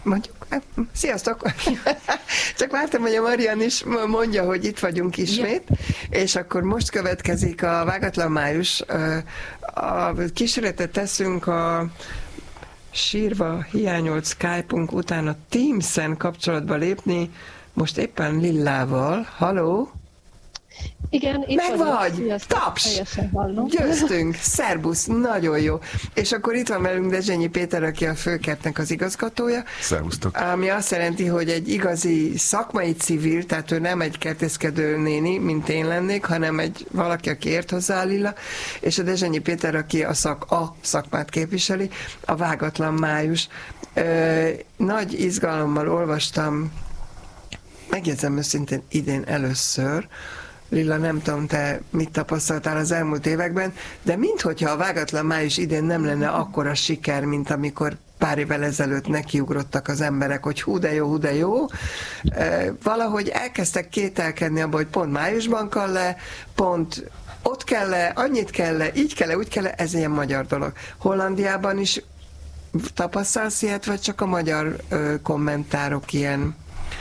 mondjuk, sziasztok! Csak vártam, hogy a Marian is mondja, hogy itt vagyunk ismét, és akkor most következik a Vágatlan május. A kísérletet teszünk a sírva hiányolt Skype-unk után a Teams-en kapcsolatba lépni, most éppen Lillával. Halló! Igen, itt meg vagy! Taps! Győztünk! Szerbusz! Nagyon jó! És akkor itt van velünk Dezsényi Péter, aki a Főkertnek az igazgatója. Szervusztok! Ami azt jelenti, hogy egy igazi szakmai civil, tehát ő nem egy kertészkedő néni, mint én lennék, hanem egy valaki, aki ért hozzá a Lilla, és a Dezsényi Péter, aki a szakmát képviseli, a Vágatlan május. Nagy izgalommal olvastam, megjegyzem őszintén idén először, Lilla, nem tudom, te mit tapasztaltál az elmúlt években, de minthogyha a Vágatlan május idén nem lenne akkora siker, mint amikor pár évvel ezelőtt nekiugrottak az emberek, hogy hú de jó. Valahogy elkezdtek kételkedni abban, hogy pont májusban kell-e, pont ott kell-e, annyit kell-e, így kell-e, úgy kell-e, ez ilyen magyar dolog. Hollandiában is tapasztalsz ilyet, vagy csak a magyar kommentárok ilyen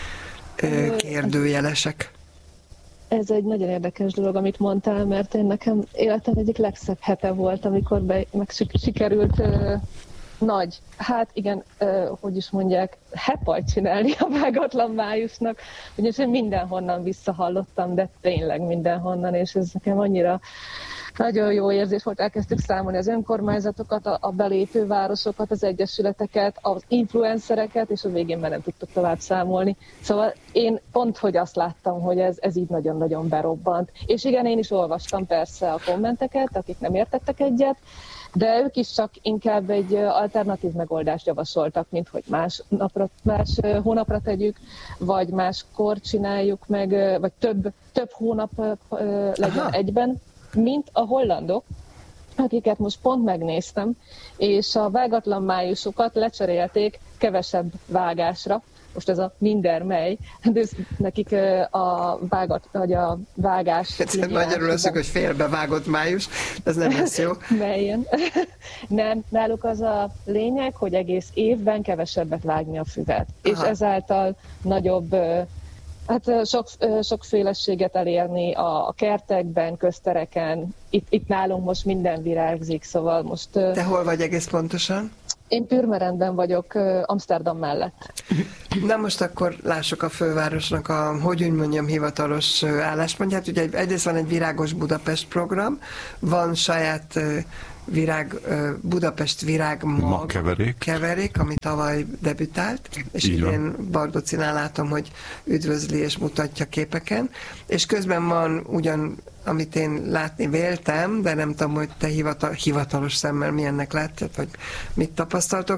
kérdőjelesek? Ez egy nagyon érdekes dolog, amit mondtál, mert én nekem életem egyik legszebb hete volt, amikor sikerült nagy, hát igen, hogy is mondják, hepajt csinálni a Vágatlan májusnak, ugyanis én mindenhonnan visszahallottam, de tényleg mindenhonnan, és ez nekem annyira nagyon jó érzés volt, elkezdtük számolni az önkormányzatokat, a belépő városokat, az egyesületeket, az influencereket, és a végén már nem tudtuk tovább számolni. Szóval én pont, hogy azt láttam, hogy ez így nagyon-nagyon berobbant. És igen, én is olvastam persze a kommenteket, akik nem értettek egyet, de ők is csak inkább egy alternatív megoldást javasoltak, mint hogy más hónapra tegyük, vagy máskor csináljuk meg, vagy több hónap legyen egyben, mint a hollandok, akiket most pont megnéztem, és a vágatlan májusokat lecserélték kevesebb vágásra. Most ez a mindenmely, de nekik a vágás... Magyarul az, hogy félbevágott május, ez nem lesz jó. Melyen. Nem, náluk az a lényeg, hogy egész évben kevesebbet vágni a füvet. Aha. És ezáltal nagyobb... Hát sokféleséget elérni a kertekben, köztereken. Itt nálunk most minden virágzik, szóval most... Te hol vagy egész pontosan? Én Purmerendben vagyok, Amsterdam mellett. Na most akkor lássuk a fővárosnak hogy úgy mondjam, hivatalos álláspontját. Ugye egyrészt van egy Virágos Budapest program, van saját Budapest virágmag keverék, ami tavaly debütált, és idén Bardocinál látom, hogy üdvözli és mutatja képeken, és közben van ugyan, amit én látni véltem, de nem tudom, hogy te hivatalos szemmel milyennek látod, vagy mit tapasztaltok,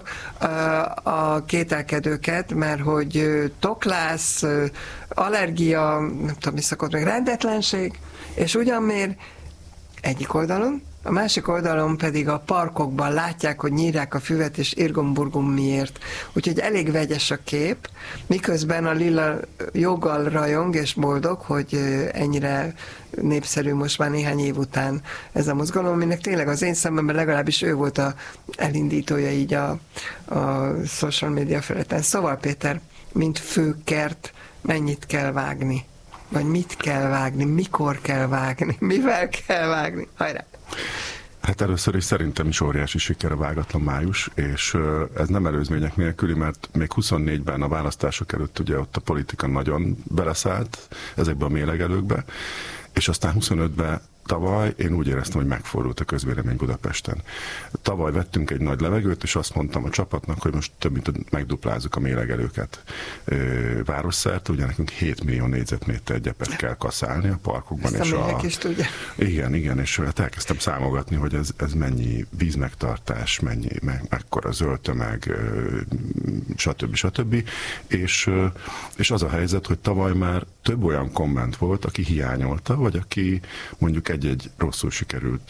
a kételkedőket, mert hogy toklász, allergia, nem tudom, mi szokott meg, rendetlenség, és ugyan miért egyik oldalon, a másik oldalon pedig a parkokban látják, hogy nyírják a füvet, és irgum-burgum miért. Úgyhogy elég vegyes a kép, miközben a Lilla joggal rajong és boldog, hogy ennyire népszerű most már néhány év után ez a mozgalom, aminek tényleg az én szememben legalábbis ő volt a elindítója így a social media felületen. Szóval Péter, mint Főkert, mennyit kell vágni? Vagy mit kell vágni? Mikor kell vágni? Mivel kell vágni? Hajrá! Hát először is szerintem is óriási siker a Vágatlan május, és ez nem előzmények nélküli, mert még 24-ben a választások előtt ugye ott a politika nagyon beleszállt ezekbe a mélegelőkbe, és aztán 25-ben tavaly én úgy éreztem, hogy megfordult a közvélemény Budapesten. Tavaly vettünk egy nagy levegőt, és azt mondtam a csapatnak, hogy most több mint megduplázzuk a mélegelőket városszerte, ugye nekünk 7 millió négyzetméter gyepet kell kaszálni a parkokban. Ezt a is tudja. Igen, és hát elkezdtem számogatni, hogy ez mennyi vízmegtartás, mekkora zöldtömeg, stb. És az a helyzet, hogy tavaly már több olyan komment volt, aki hiányolta, vagy aki mondjuk egy rosszul sikerült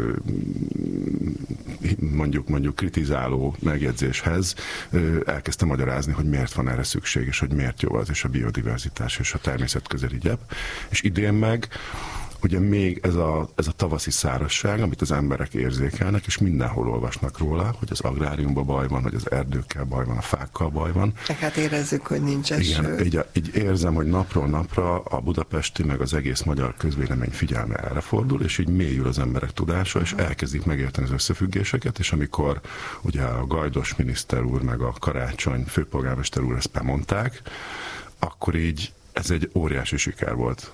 mondjuk kritizáló megjegyzéshez elkezdte magyarázni, hogy miért van erre szükség, és hogy miért jó az, és a biodiverzitás, és a természetközeli gyep. És idén meg ugye még ez a tavaszi szárazság, amit az emberek érzékelnek, és mindenhol olvasnak róla, hogy az agráriumban baj van, hogy az erdőkkel baj van, a fákkal baj van. Hát érezzük, hogy nincs eső. Igen, így érzem, hogy napról napra a budapesti, meg az egész magyar közvélemény figyelme erre fordul, és így mélyül az emberek tudása, és elkezdik megérteni az összefüggéseket, és amikor ugye a Gajdos miniszter úr, meg a Karácsony főpolgármester úr ezt bemondták, akkor így ez egy óriási siker volt.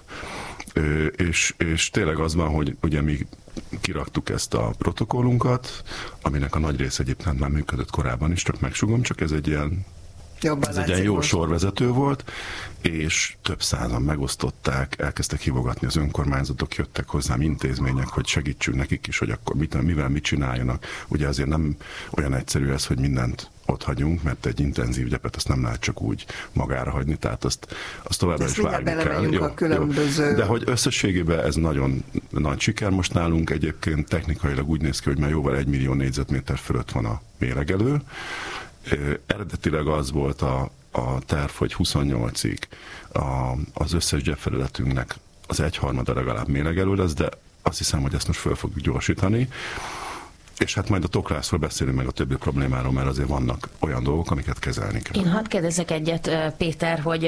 És tényleg az van, hogy ugye mi kiraktuk ezt a protokollunkat, aminek a nagy része egyébként már működött korábban is, csak megsugom, csak ez egy ilyen jó sorvezető volt, és több százan megosztották, elkezdtek hívogatni az önkormányzatok, jöttek hozzám intézmények, hogy segítsünk nekik is, hogy akkor mivel mit csináljanak. Ugye azért nem olyan egyszerű ez, hogy mindent ott hagyunk, mert egy intenzív gyepet azt nem lehet csak úgy magára hagyni, tehát azt továbbra is várni kell. Jó. De hogy összességében ez nagyon nagy siker most nálunk, egyébként technikailag úgy néz ki, hogy már jóval 1 millió négyzetméter fölött van a mélegelő. Eredetileg az volt a terv, hogy 28-ig az összes gyepfelületünknek az 1/3 legalább mélegelő lesz, de azt hiszem, hogy ezt most föl fogjuk gyorsítani. És hát majd a Toklászról beszélünk meg a többi problémáról, mert azért vannak olyan dolgok, amiket kezelni kell. Én hadd kérdezzek egyet, Péter, hogy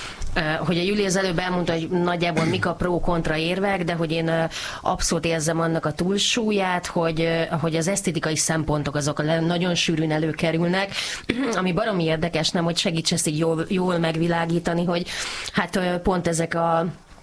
a Júli az előbb elmondta, hogy nagyjából mik a pro-kontra érvek, de hogy én abszolút érzem annak a túlsúlyát, hogy az esztétikai szempontok azok nagyon sűrűn előkerülnek, ami baromi érdekes, nem, hogy segíts ezt így jól megvilágítani, hogy hát pont ezek a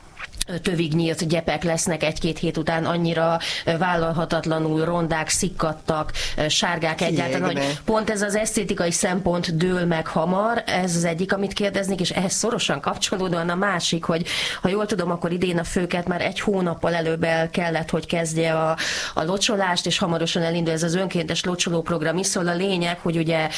tövig nyílt gyepek lesznek 1-2 hét után, annyira vállalhatatlanul rondák, szikkadtak, sárgák egyáltalán, hogy pont ez az esztétikai szempont dől meg hamar, ez az egyik, amit kérdeznék, és ehhez szorosan kapcsolódóan a másik, hogy ha jól tudom, akkor idén a Főkert már 1 hónappal előbb el kellett, hogy kezdje a locsolást, és hamarosan elindul ez az önkéntes locsolóprogram is, szóval a lényeg, hogy ugye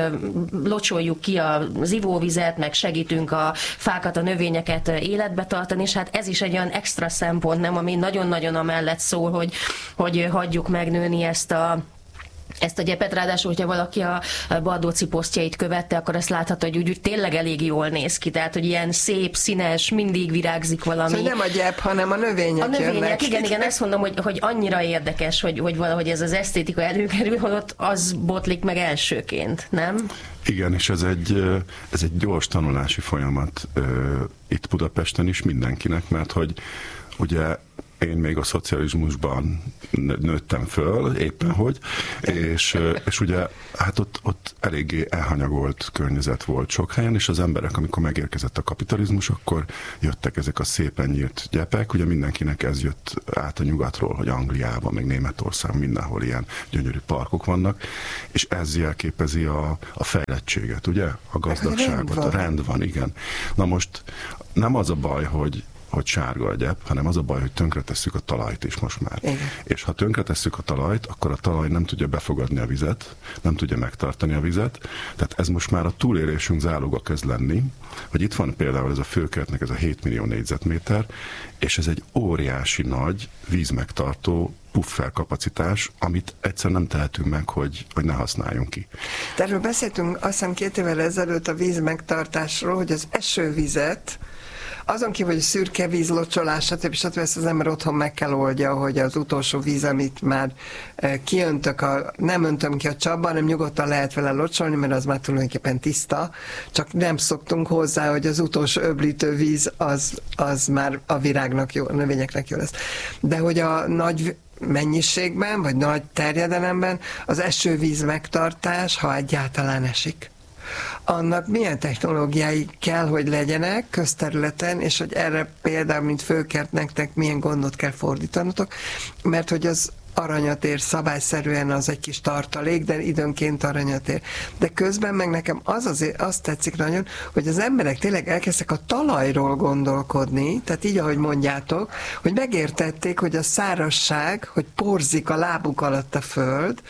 locsoljuk ki az ivóvizet, meg segítünk a fákat, a növényeket életbe tartani, és hát ez is egy olyan extra szempont, nem, ami nagyon-nagyon amellett szól, hogy hagyjuk megnőni ezt a gyepet, ráadásul, hogyha valaki a Bardóci posztjait követte, akkor ezt látható, hogy úgy tényleg elég jól néz ki, tehát, hogy ilyen szép, színes, mindig virágzik valami. Szóval nem a gyep, hanem a növények. A növények, igen, ezt mondom, hogy annyira érdekes, hogy valahogy ez az esztétika előkerül, holott az botlik meg elsőként, nem? Igen, és ez egy gyors tanulási folyamat itt Budapesten is mindenkinek, mert hogy ugye én még a szocializmusban nőttem föl, éppen hogy, és ugye hát ott eléggé elhanyagolt környezet volt sok helyen, és az emberek, amikor megérkezett a kapitalizmus, akkor jöttek ezek a szépen nyílt gyepek, ugye mindenkinek ez jött át a nyugatról, hogy Angliában, meg Németországban mindenhol ilyen gyönyörű parkok vannak, és ez jelképezi a fejlettséget, ugye? A gazdagságot, a rend van, igen. Na most nem az a baj, hogy sárga a gyep, hanem az a baj, hogy tönkretesszük a talajt is most már. Igen. És ha tönkretesszük a talajt, akkor a talaj nem tudja befogadni a vizet, nem tudja megtartani a vizet, tehát ez most már a túlélésünk záloga kezd lenni, hogy itt van például ez a Főkertnek ez a 7 millió négyzetméter, és ez egy óriási nagy vízmegtartó pufferkapacitás, amit egyszer nem tehetünk meg, hogy ne használjunk ki. De erről beszéltünk azt hiszem 2 évvel ezelőtt a vízmegtartásról, hogy az esővizet azon kívül, hogy szürke víz, locsolás, stb. Ezt az ember otthon meg kell oldja, hogy az utolsó víz, amit már kiöntök, nem öntöm ki a csapba, hanem nyugodtan lehet vele locsolni, mert az már tulajdonképpen tiszta, csak nem szoktunk hozzá, hogy az utolsó öblítő víz az már a virágnak jó, a növényeknek jó lesz. De hogy a nagy mennyiségben, vagy nagy terjedelemben az esővíz megtartás, ha egyáltalán esik, annak milyen technológiái kell, hogy legyenek közterületen, és hogy erre például, mint Főkert, nektek milyen gondot kell fordítanotok, mert hogy az aranyatér szabályszerűen az egy kis tartalék, de időnként aranyatér. De közben meg nekem azt tetszik nagyon, hogy az emberek tényleg elkezdtek a talajról gondolkodni, tehát így, ahogy mondjátok, hogy megértették, hogy a szárazság, hogy porzik a lábuk alatt a föld,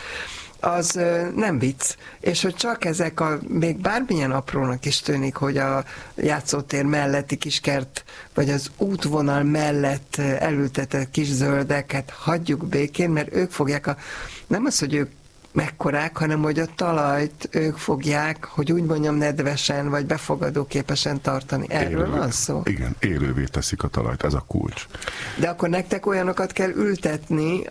az nem vicc. És hogy csak ezek még bármilyen aprónak is tűnik, hogy a játszótér melletti kiskert, vagy az útvonal mellett elültetett kis zöldeket hagyjuk békén, mert ők fogják nem az, hogy ők mekkorák, hanem hogy a talajt ők fogják, hogy úgy mondjam, nedvesen vagy befogadóképesen tartani. Erről van szó? Igen, élővé teszik a talajt, ez a kulcs. De akkor nektek olyanokat kell ültetni,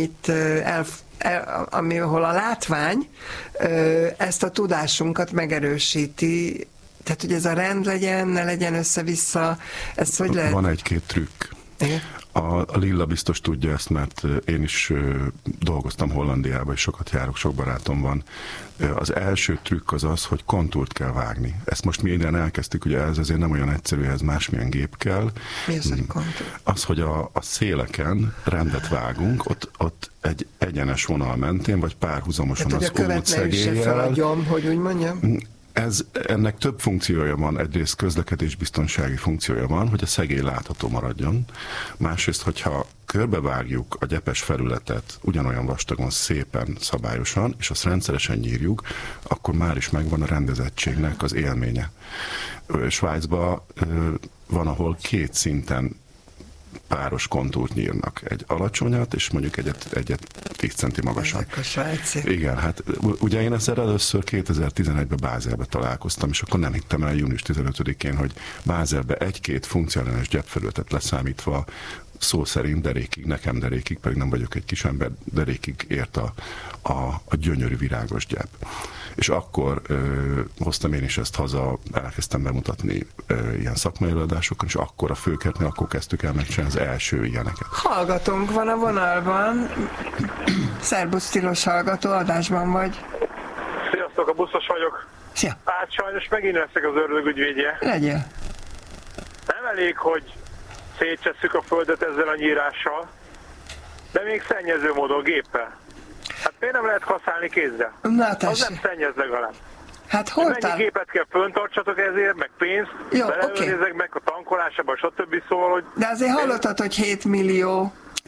ahol a látvány ezt a tudásunkat megerősíti. Tehát, hogy ez a rend legyen, ne legyen össze-vissza, ez hogy lehet? Van egy-két trükk. Igen? A Lilla biztos tudja ezt, mert én is dolgoztam Hollandiában, és sokat járok, sok barátom van. Az első trükk az az, hogy kontúrt kell vágni. Ezt most mi innen elkezdtük, ugye ez azért nem olyan egyszerű, ez másmilyen gép kell. Mi az, hogy kontúr? Az, hogy a széleken rendet vágunk, ott egy egyenes vonal mentén, vagy párhuzamosan az ócegéllyel. Hogy úgy mondjam? Ennek több funkciója van, egyrészt közlekedésbiztonsági funkciója van, hogy a szegély látható maradjon. Másrészt, hogyha körbevágjuk a gyepes felületet ugyanolyan vastagon, szépen, szabályosan, és azt rendszeresen nyírjuk, akkor már is megvan a rendezettségnek az élménye. Svájcban van, ahol 2 szinten páros kontúrt nyírnak. Egy alacsonyat, és mondjuk egyet 10 centi magasan. Ezek a svájci. Igen, hát ugye én ezzel először 2011-ben Bázelbe találkoztam, és akkor nem hittem el június 15-én, hogy Bázelbe 1-2 funkcionális gyepfelületet leszámítva szó szerint derékig, nekem derékig, pedig nem vagyok egy kis ember, derékig ért a gyönyörű virágos gyep. És akkor hoztam én is ezt haza, elkezdtem bemutatni ilyen szakmai előadásokon, és akkor a Főkertnél, akkor kezdtük el megcsinálni az első ilyeneket. Hallgatónk van a vonalban. Szerbusz Tilos hallgató, adásban vagy. Sziasztok, a buszos vagyok. Szia. Hát sajnos megint leszek az ördög ügyvédje. Legyél. Nem elég, hogy szétcsesszük a földet ezzel a nyírással, de még szennyező módon géppel. Hát miért nem lehet használni kézzel? Na, az nem szennyez legalább. Hát hol mennyi gépet kell föntartsatok ezért, meg pénzt, beleölnézek meg a tankolásában, stb. Szóval, hogy... De azért hallottad, hogy 7 millió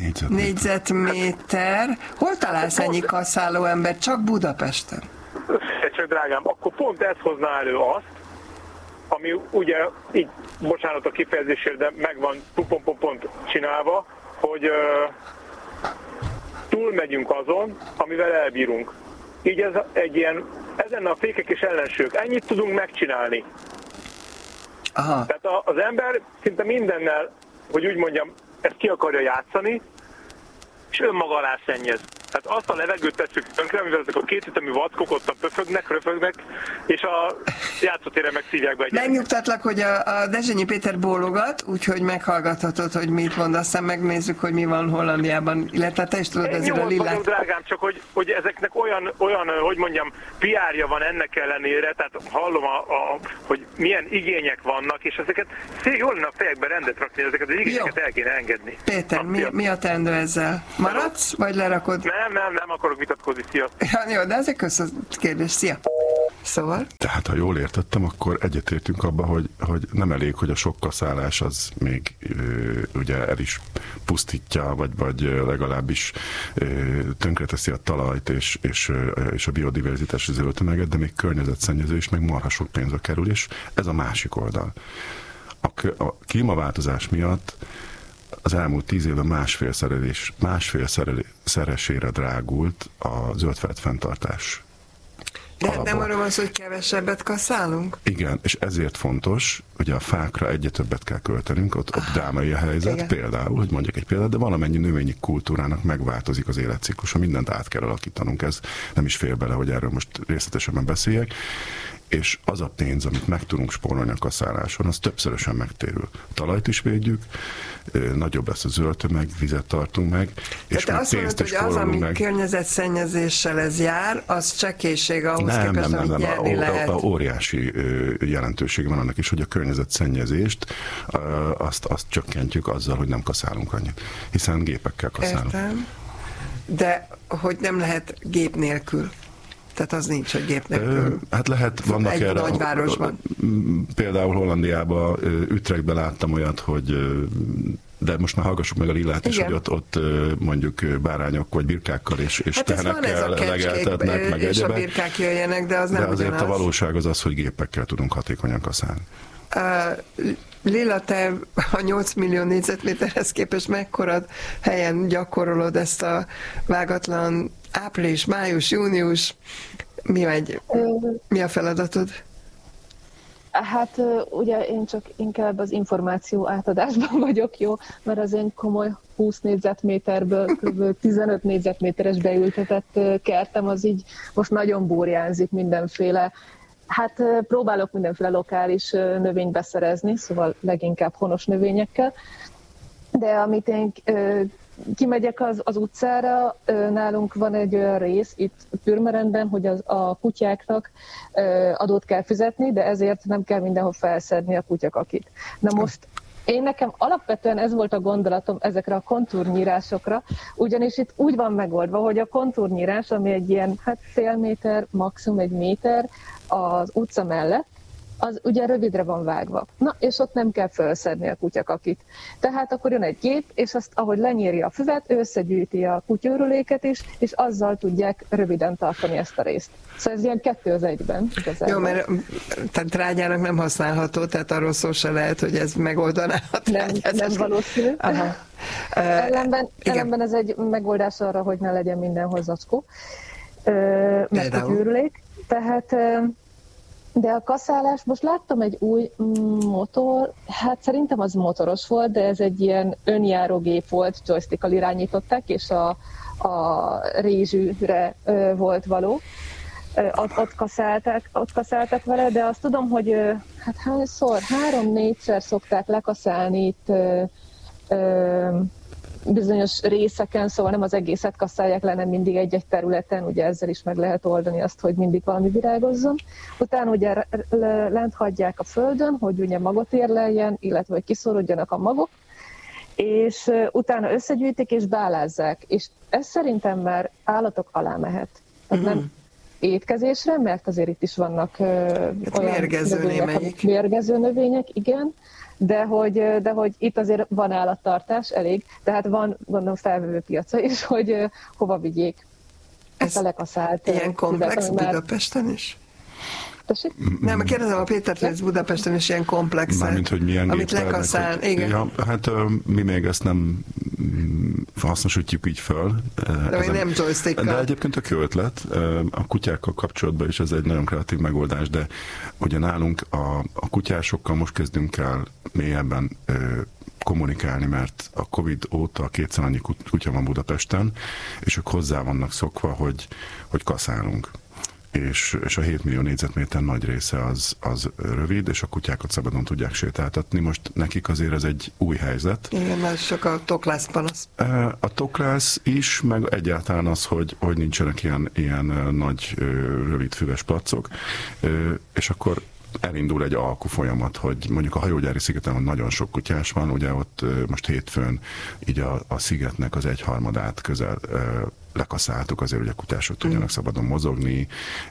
négyzetméter. Hol találsz ennyi kasszáló ember? Csak Budapesten. Csak drágám, akkor pont ez hozná elő azt, ami ugye, így, bocsánat a kifejezésért, de megvan pont csinálva, hogy túlmegyünk azon, amivel elbírunk. Így ez egy ilyen, ez lenne a fékek és ellensők. Ennyit tudunk megcsinálni. Aha. Tehát az ember szinte mindennel, hogy úgy mondjam, ezt ki akarja játszani, és önmaga alá szennyez. Tehát azt a levegőt tesszük tönkre, mivel ezek a kétütemű vackok ott röfögnek, és a játszótéren meg szívják be egy. Megnyugtatlak, hogy a Dezsényi Péter bólogat, úgyhogy meghallgathatod, hogy mit mond, aztán megnézzük, hogy mi van Hollandiában, illetve te is tudod ezért a Lillát. Drágám, csak hogy ezeknek olyan, hogy mondjam, PR-ja van ennek ellenére, tehát hallom, hogy milyen igények vannak, és ezeket jól lenne a fejekbe rendet rakni, ezeket az igényeket el kéne engedni. Péter, mi a teendő ezzel? Maradsz, vagy lerakod? Nem akarok vitatkozni, szia. Ja, jó, de ezek a kérdés, szia. Szóval? Tehát, ha jól értettem, akkor egyetértünk abba, hogy nem elég, hogy a sok kaszálás az még ugye el is pusztítja, vagy legalábbis tönkreteszi a talajt és a biodiverzitási zöldtömeget, de még környezetszennyező is, meg marha sok pénzbe kerül, és ez a másik oldal. A klímaváltozás miatt az elmúlt 10 évben másfélszeresére drágult a zöldfelt fenntartás. De nem arról van szó, hogy kevesebbet kasszálunk? Igen, és ezért fontos, hogy a fákra egyre többet kell költenünk, ott drámai a helyzet, igen. Például, hogy mondjak egy példát, de valamennyi növényi kultúrának megváltozik az életciklusa, mindent át kell alakítanunk, ez nem is fér bele, hogy erről most részletesebben beszéljek, és az a pénz, amit meg tudunk spórolni a kasszáláson, az többszörösen megtérül. Talajt is védjük, nagyobb lesz a zöldtömeg, vizet tartunk meg, és te azt mondod, hogy az, ami környezetszennyezéssel ez jár, az csekélység ahhoz képest, amit nyerni lehet. Óriási jelentőség van annak is, hogy a környezetszennyezést azt csökkentjük azzal, hogy nem kaszálunk annyit, hiszen gépekkel kaszálunk. Értem. De hogy nem lehet gép nélkül? Tehát az nincs, hogy gép nélkül. Hát lehet, vannak egy erre. Nagyvárosban. Például Hollandiában, Utrechtben láttam olyat, hogy de most már hallgassuk meg a Lillát is, hogy ott mondjuk bárányok vagy birkákkal és hát tehenekkel legeltetnek, meg és egyebek. A birkák jöjjenek, de az nem azért ugyanaz. A valóság az, hogy gépekkel tudunk hatékonyan kaszálni. Lilla, te a 8 millió négyzetméterhez képest mekkora helyen gyakorolod ezt a vágatlan április, május, június, mi a feladatod? Hát ugye én csak inkább az információ átadásban vagyok jó, mert az én komoly 20 négyzetméterből kb. 15 négyzetméteres beültetett kertem az így most nagyon burjánzik mindenféle. Hát próbálok mindenféle lokális növényt beszerezni, szóval leginkább honos növényekkel, de amit én kimegyek az utcára, nálunk van egy olyan rész itt Pürmerendben, hogy a kutyáknak adót kell fizetni, de ezért nem kell mindenhol felszedni a kutyakakit. Na most nekem alapvetően ez volt a gondolatom ezekre a kontúrnyírásokra, ugyanis itt úgy van megoldva, hogy a kontúrnyírás, ami egy ilyen fél méter, maximum 1 méter az utca mellett, az ugye rövidre van vágva. Na, és ott nem kell felszedni a kutyakakit. Tehát akkor jön egy gép, és azt, ahogy lenyírja a füvet, összegyűjti a kutyőrüléket is, és azzal tudják röviden tartani ezt a részt. Szóval ez ilyen 2 az 1-ben. Jó, mert tehát trágyának nem használható, tehát arról szó se lehet, hogy ez megoldaná a trágyát. Nem valószínű. Ellenben ez egy megoldás arra, hogy ne legyen mindenhol zacskó, meg kutyőrülék. Tehát... De a kaszálás, most láttam egy új motor, hát szerintem az motoros volt, de ez egy ilyen önjáró gép volt, joystickkal irányították, és a rézsűre volt való. Ott kaszáltak vele, de azt tudom, hogy hát hányszor, 3-4-szer szokták lekaszálni itt bizonyos részeken, szóval nem az egészet kasszálják le, nem mindig egy-egy területen, ugye ezzel is meg lehet oldani azt, hogy mindig valami virágozzon. Utána ugye lent hagyják a földön, hogy ugye magot érleljen, illetve hogy kiszorodjanak a magok, és utána összegyűjtik és bálázzák, és ez szerintem már állatok alá mehet. Tehát nem étkezésre, mert azért itt is vannak olyan mérgező növények, igen, de hogy itt azért van állattartás elég, tehát van gondolom felvevő piaca is, hogy hova vigyék ezt a lekaszált. Ilyen komplex Budapesten is? Tessék? Nem, kérdezem a Pétert, hogy ez Budapesten is ilyen komplex, mármint, hogy milyen amit lekaszál. Igen. Ja, hát mi még ezt nem hasznosítjuk így föl. De nem joystickkal. De egyébként tök jó ötlet. A kutyákkal kapcsolatban is ez egy nagyon kreatív megoldás, de ugye nálunk a kutyásokkal most kezdünk el mélyebben kommunikálni, mert a Covid óta 2-szer annyi kutya van Budapesten, és ők hozzá vannak szokva, hogy kaszálunk. És a 7 millió négyzetméter nagy része az rövid, és a kutyákat szabadon tudják sétáltatni. Most nekik azért ez egy új helyzet. Igen, mert csak a toklász panasz. A toklász is, meg egyáltalán az, hogy nincsenek ilyen nagy rövid füves placok, és akkor elindul egy alkufolyamat, hogy mondjuk a hajógyári szigeten nagyon sok kutyás van, ugye ott most hétfőn így a szigetnek az 1/3 közel lekaszáltuk, azért ugye kutyások tudjanak szabadon mozogni.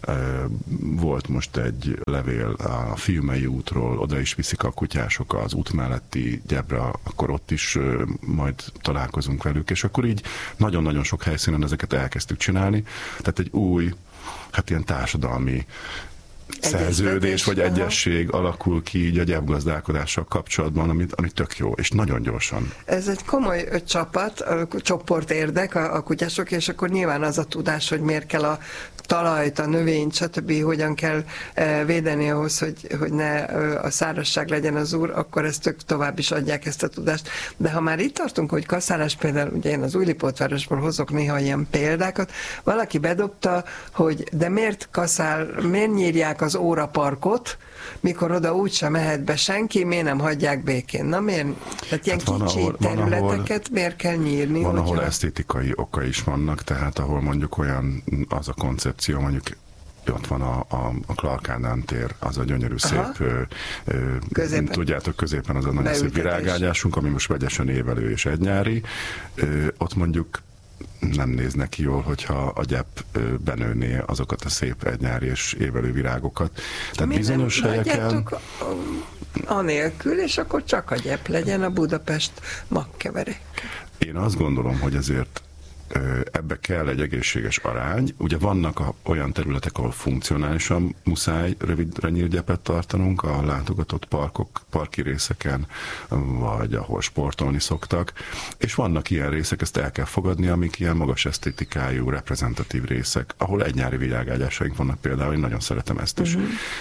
Volt most egy levél a Fiumei útról, oda is viszik a kutyások az út melletti Gyebre, akkor ott is majd találkozunk velük, és akkor így nagyon-nagyon sok helyszínen ezeket elkezdtük csinálni. Tehát egy új, hát ilyen társadalmi szerződés vagy egyesség alakul ki így a gyepgazdálkodással kapcsolatban, ami tök jó, és nagyon gyorsan. Ez egy komoly csapat, csoport érdek a kutyások, és akkor nyilván az a tudás, hogy miért kell a talajt, a növényt, stb. Hogyan kell védeni ahhoz, hogy ne a szárazság legyen az úr, akkor ezt ők tovább is adják ezt a tudást. De ha már itt tartunk, hogy kaszálás, például ugye én az Újlipótvárosból hozok néha ilyen példákat, valaki bedobta, hogy de miért nyírják az óraparkot, mikor oda úgysem mehet be senki, miért nem hagyják békén? Na miért? Tehát ilyen kicsi területeket miért kell nyírni? Van, ahol esztétikai oka is vannak, tehát ahol mondjuk olyan az a koncepció, mondjuk ott van a Clark Ádám tér, az a gyönyörű szép, tudjátok, középen az a nagyon szép virágágyásunk, ami most vegyesen évelő és egynyári. Ott mondjuk nem néz neki jól, hogyha a gyep benőné azokat a szép egynyári és évelő virágokat. Tehát mi bizonyos helyeken... anélkül, és akkor csak a gyep legyen a Budapest magkeverékkel. Én azt gondolom, hogy ezért ebbe kell egy egészséges arány. Ugye vannak olyan területek, ahol funkcionálisan muszáj rövidre nyílt gyepet tartanunk, a látogatott parki részeken, vagy ahol sportolni szoktak, és vannak ilyen részek, ezt el kell fogadni, amik ilyen magas esztétikájú, reprezentatív részek, ahol egy nyári világágyásaink vannak például, én nagyon szeretem ezt is.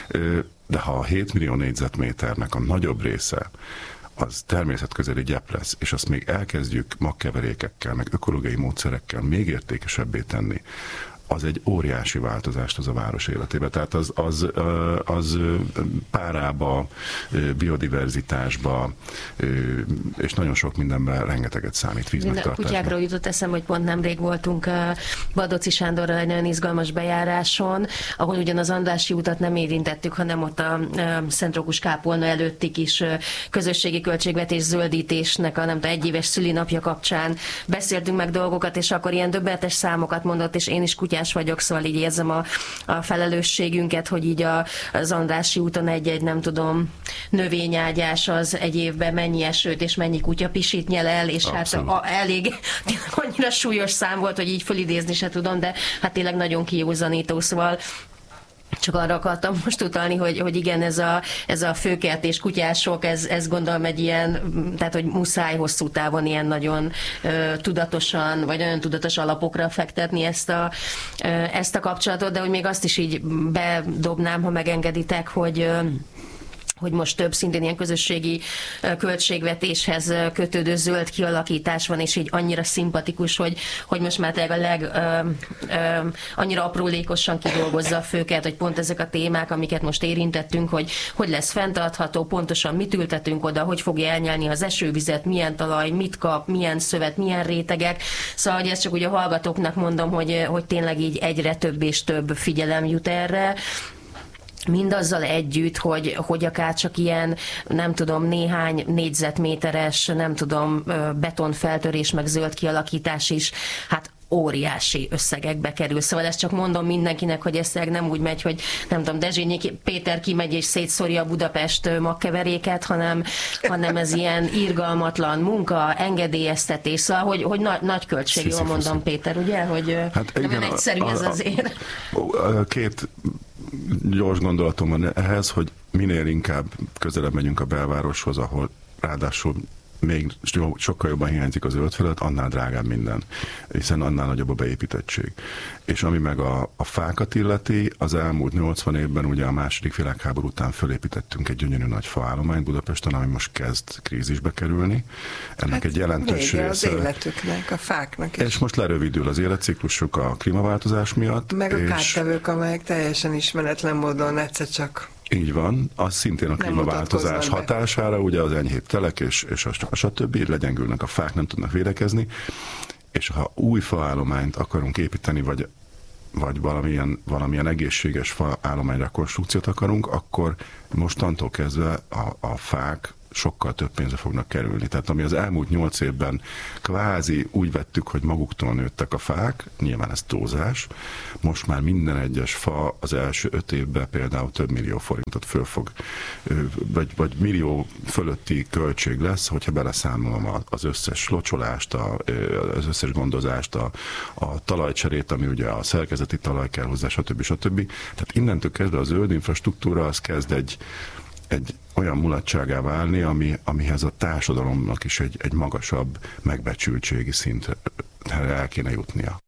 De ha a 7 millió négyzetméternek a nagyobb része az természetközeli gyep lesz, és azt még elkezdjük magkeverékekkel, meg ökológiai módszerekkel még értékesebbé tenni, az egy óriási változást az a város életébe. Tehát az párába, biodiverzitásba, és nagyon sok mindenben rengeteget számít vízmegtartásban. Kutyákról jutott eszembe, hogy pont nemrég voltunk Badoczy Sándorral egy nagyon izgalmas bejáráson, ahol ugyan az Andrássy utat nem érintettük, hanem ott a Szent Rókus kápolna előtti kis közösségi költségvetés zöldítésnek a nem tudom, egyéves szülinapja kapcsán beszéltünk meg dolgokat, és akkor ilyen döbbenetes számokat mondott, és én is kutyás vagyok, szóval így érzem a felelősségünket, hogy így az Andrássy úton egy nem tudom, növényágyás az egy évben mennyi esőt és mennyi kutyapisit nyel el, és abszolút. Hát elég annyira súlyos szám volt, hogy így fölidézni se tudom, de hát tényleg nagyon kijózanító, szóval csak arra akartam most utalni, hogy igen, ez a főkert és kutyások, ez gondolom egy ilyen, tehát hogy muszáj hosszú távon ilyen nagyon tudatosan, vagy nagyon tudatos alapokra fektetni ezt a kapcsolatot, de hogy még azt is így bedobnám, ha megengeditek, hogy most több szintén ilyen közösségi költségvetéshez kötődő zöld kialakítás van, és így annyira szimpatikus, hogy most már tényleg annyira aprólékosan kidolgozza a főket, hogy pont ezek a témák, amiket most érintettünk, hogy lesz fenntartható, pontosan mit ültetünk oda, hogy fogja elnyelni az esővizet, milyen talaj, mit kap, milyen szövet, milyen rétegek. Szóval, hogy ezt csak ugye a hallgatóknak mondom, hogy tényleg így egyre több és több figyelem jut erre, mindazzal együtt, hogy akár csak ilyen, nem tudom, néhány négyzetméteres, nem tudom, betonfeltörés, meg zöld kialakítás is, hát óriási összegekbe kerül. Szóval ezt csak mondom mindenkinek, hogy ez nem úgy megy, hogy nem tudom, Dezsényi Péter kimegy és szétszórja a Budapest magkeveréket, hanem ez ilyen irgalmatlan munka, engedélyeztetés, szóval, hogy nagy költség, jól mondom, Péter, ugye? Hogy hát nem igen, egyszerű ez azért. Két gyors gondolatom van ehhez, hogy minél inkább közelebb megyünk a belvároshoz, ahol ráadásul még sokkal jobban hiányzik a zöld felület, annál drágább minden, hiszen annál nagyobb a beépítettség. És ami meg a fákat illeti, az elmúlt 80 évben ugye a második világháború után fölépítettünk egy gyönyörű nagy faállományt Budapesten, ami most kezd krízisbe kerülni. Ennek egy jelentős része. Az életüknek, a fáknak is. És most lerövidül az életciklusuk a klímaváltozás miatt. Meg a kártevők, amelyek teljesen ismeretlen módon egyszer csak így van, az szintén a klímaváltozás hatására, ugye az enyhébb telek és a stb. Legyengülnek a fák, nem tudnak védekezni, és ha új faállományt akarunk építeni, vagy valamilyen egészséges faállományra konstrukciót akarunk, akkor mostantól kezdve a fák sokkal több pénzre fognak kerülni. Tehát ami az elmúlt 8 évben kvázi úgy vettük, hogy maguktól nőttek a fák, nyilván ez túlzás, most már minden egyes fa az első 5 évben például több millió forintot föl fog, vagy millió fölötti költség lesz, hogyha beleszámolom az összes locsolást, az összes gondozást, a talajcserét, ami ugye a szerkezeti talaj kell hozzá, stb. Tehát innentől kezdve a zöld infrastruktúra az kezd egy olyan mulatságá válni, amihez a társadalomnak is egy magasabb megbecsültségi szintre el kéne jutnia.